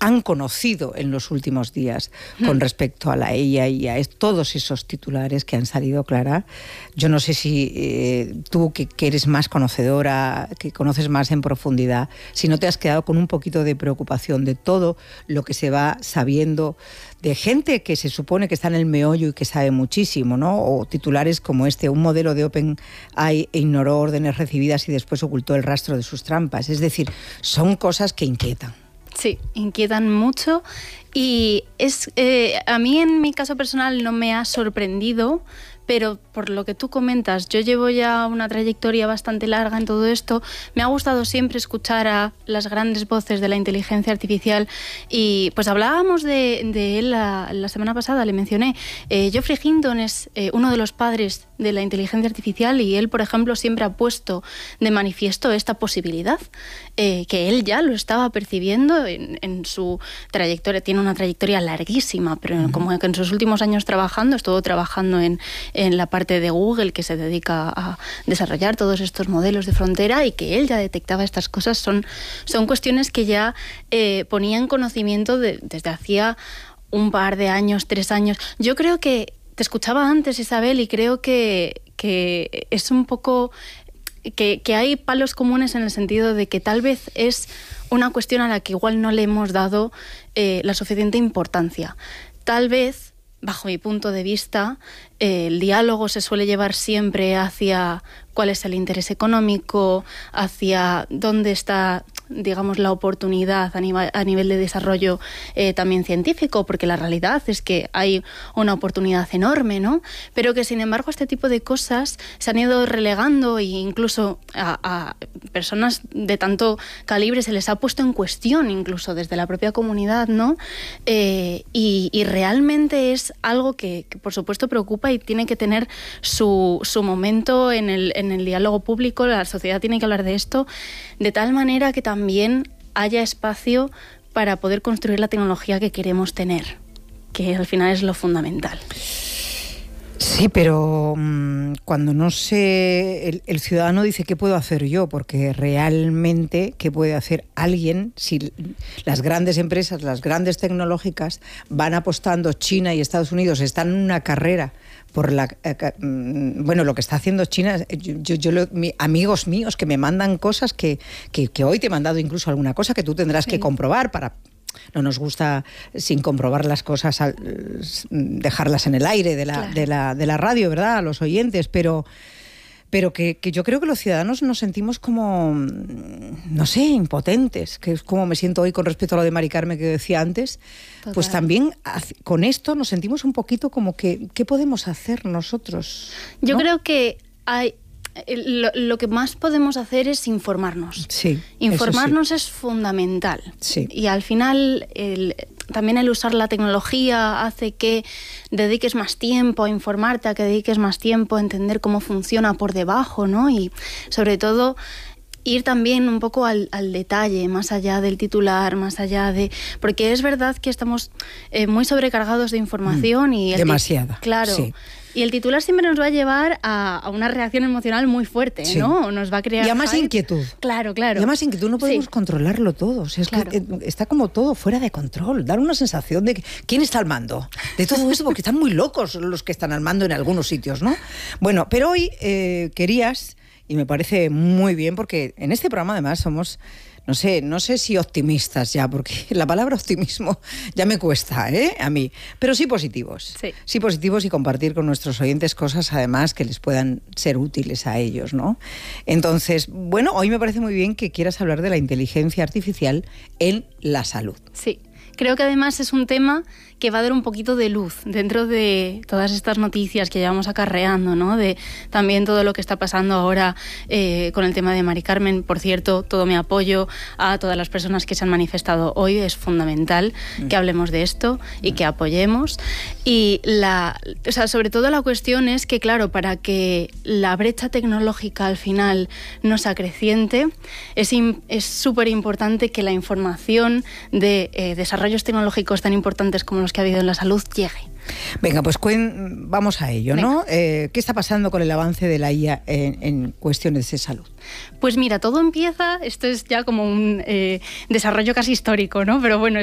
han conocido en los últimos días con respecto a la IA y a todos esos titulares que han salido, Clara. Yo no sé si tú, que eres más conocedora, que conoces más en profundidad, si no te has quedado con un poquito de preocupación de todo lo que se va sabiendo de gente que se supone que está en el meollo y que sabe muchísimo, ¿no? O titulares como este: un modelo de OpenAI ignoró órdenes recibidas y después ocultó el rastro de sus trampas. Es decir, son cosas que inquietan. Sí, inquietan mucho y a mí en mi caso personal no me ha sorprendido, pero por lo que tú comentas, yo llevo ya una trayectoria bastante larga en todo esto. Me ha gustado siempre escuchar a las grandes voces de la inteligencia artificial y pues hablábamos de él la semana pasada, le mencioné. Geoffrey Hinton es uno de los padres de la inteligencia artificial y él, por ejemplo, siempre ha puesto de manifiesto esta posibilidad, que él ya lo estaba percibiendo en su trayectoria. Tiene una trayectoria larguísima, pero como que en sus últimos años estuvo trabajando en la parte de Google, que se dedica a desarrollar todos estos modelos de frontera, y que él ya detectaba estas cosas. Son cuestiones que ya ponía en conocimiento desde hacía un par de años, 3 años. Yo creo que te escuchaba antes, Isabel, y creo que es un poco que hay palos comunes en el sentido de que tal vez es una cuestión a la que igual no le hemos dado la suficiente importancia. Tal vez, bajo mi punto de vista, el diálogo se suele llevar siempre hacia cuál es el interés económico, hacia dónde está, digamos, la oportunidad a nivel de desarrollo también científico, porque la realidad es que hay una oportunidad enorme, ¿no? Pero que, sin embargo, este tipo de cosas se han ido relegando, e incluso a personas de tanto calibre se les ha puesto en cuestión, incluso desde la propia comunidad, ¿no? Y realmente es algo que por supuesto preocupa y tiene que tener su momento en el diálogo público. La sociedad tiene que hablar de esto de tal manera que también haya espacio para poder construir la tecnología que queremos tener, que al final es lo fundamental. Sí, pero cuando no sé, el ciudadano dice: ¿qué puedo hacer yo? Porque realmente, ¿qué puede hacer alguien si las grandes empresas, las grandes tecnológicas van apostando? China y Estados Unidos están en una carrera por lo que está haciendo China. Amigos míos que me mandan cosas que hoy te he mandado incluso alguna cosa que tú tendrás que comprobar para... No nos gusta, sin comprobar las cosas, dejarlas en el aire de la radio, ¿verdad?, a los oyentes, pero que yo creo que los ciudadanos nos sentimos como, no sé, impotentes, que es como me siento hoy con respecto a lo de Mari Carmen que decía antes. Total. Pues también con esto nos sentimos un poquito como que, ¿qué podemos hacer nosotros? Yo creo que lo que más podemos hacer es informarnos. Sí, informarnos es fundamental. Sí. Y al final también el usar la tecnología hace que dediques más tiempo a informarte, a que dediques más tiempo a entender cómo funciona por debajo, ¿no? Y sobre todo ir también un poco al detalle, más allá del titular, más allá de... Porque es verdad que estamos muy sobrecargados de información y... Demasiada. Claro. Sí. Y el titular siempre nos va a llevar a una reacción emocional muy fuerte, sí, ¿no? Nos va a crear... Y además inquietud. Claro. Y además inquietud, no podemos controlarlo todo. O sea, es claro, que está como todo fuera de control. Dar una sensación de que... ¿Quién está al mando de todo esto? Porque están muy locos los que están al mando en algunos sitios, ¿no? Bueno, pero hoy querías, y me parece muy bien, porque en este programa además somos... No sé si optimistas ya, porque la palabra optimismo ya me cuesta, a mí. Pero sí positivos. Sí positivos, y compartir con nuestros oyentes cosas, además, que les puedan ser útiles a ellos, ¿no? Entonces, bueno, hoy me parece muy bien que quieras hablar de la inteligencia artificial en la salud. Sí. Creo que además es un tema que va a dar un poquito de luz dentro de todas estas noticias que llevamos acarreando, ¿no? De también todo lo que está pasando ahora con el tema de Mari Carmen. Por cierto, todo mi apoyo a todas las personas que se han manifestado hoy. Es fundamental que hablemos de esto y que apoyemos. Y sobre todo la cuestión es que, claro, para que la brecha tecnológica al final no sea creciente, es súper importante que la información de desarrollos tecnológicos tan importantes como los que ha habido en la salud llegue. Venga, pues vamos a ello, ¿no? ¿Qué está pasando con el avance de la IA en cuestiones de salud? Pues mira, todo empieza, esto es ya como un desarrollo casi histórico, ¿no? Pero bueno,